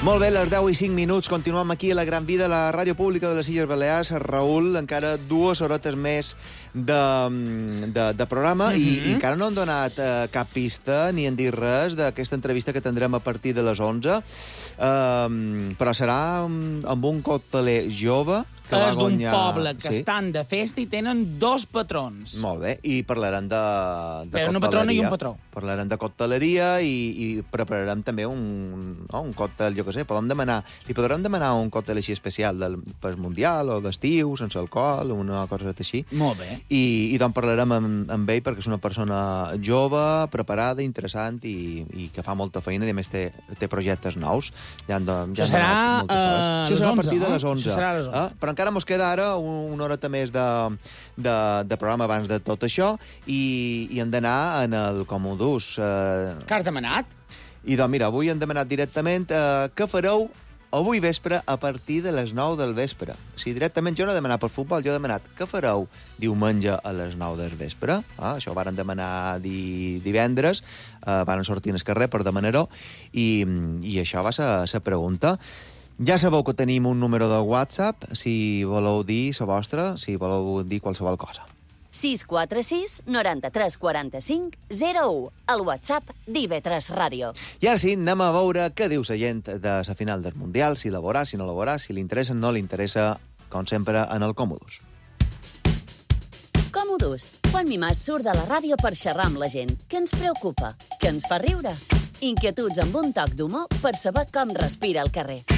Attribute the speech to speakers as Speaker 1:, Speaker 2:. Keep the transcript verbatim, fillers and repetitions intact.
Speaker 1: Molt bé, les deu i cinc minuts. Continuem aquí a la Gran Vida, a la ràdio pública de les Illes Balears. Raül, encara dues horetes més de, de, de programa mm-hmm. i, i encara no han donat uh, cap pista ni han dit res d'aquesta entrevista que tindrem a partir de les onze. Uh, però serà amb un cocteler jove que va
Speaker 2: és d'un
Speaker 1: guanyar...
Speaker 2: poble que
Speaker 1: sí?
Speaker 2: estan de festa i tenen dos patrons.
Speaker 1: Molt bé, i parlarem de, de
Speaker 2: Però
Speaker 1: cocteleria.
Speaker 2: una patrona i un patró.
Speaker 1: Parlarem de cocteleria i, i prepararem també un, no, un còctel, jo què sé, podem demanar... Li podrem demanar un còctel així especial del, per mundial o d'estiu, sense alcohol, una cosa així.
Speaker 2: Molt bé.
Speaker 1: I, i doncs parlarem amb, amb ell perquè és una persona jove, preparada, interessant i, i que fa molta feina i a més té, té projectes nous. Ja han, ja
Speaker 2: Això serà,
Speaker 1: uh,
Speaker 2: a les
Speaker 1: serà a
Speaker 2: onze,
Speaker 1: partir de
Speaker 2: no?
Speaker 1: les onze.
Speaker 2: Això serà a les onze.
Speaker 1: Eh? Però encara mos queda ara una horeta més de, de, de programa abans de tot això i, i hem d'anar en el Comodús. Eh...
Speaker 2: Que has demanat?
Speaker 1: I doncs mira, avui hem demanat directament eh, què fareu avui vespre a partir de les nou del vespre. O sigui, directament jo no he demanat per futbol, jo he demanat què fareu diumenge a les nou del vespre. Ah, això ho varen demanar di, divendres, eh, varen sortir al carrer per demanar-ho, i, i això va ser la pregunta. Ja sabeu que tenim un número de WhatsApp, si voleu dir la vostra, si voleu dir qualsevol cosa.
Speaker 3: sis quatre sis, noranta-tres quaranta-cinc, zero u, el WhatsApp d'I V tres Ràdio.
Speaker 1: I ara sí, anem a veure què diu la gent de la final del Mundial, si la veurà, si no la veurà, si li interessa, no li interessa, com sempre, en el Comodús.
Speaker 3: Comodús. Juan Mimàs surt de la ràdio per xerrar amb la gent. Què ens preocupa? Què ens fa riure? Inquietuds amb un toc d'humor per saber com respira el carrer.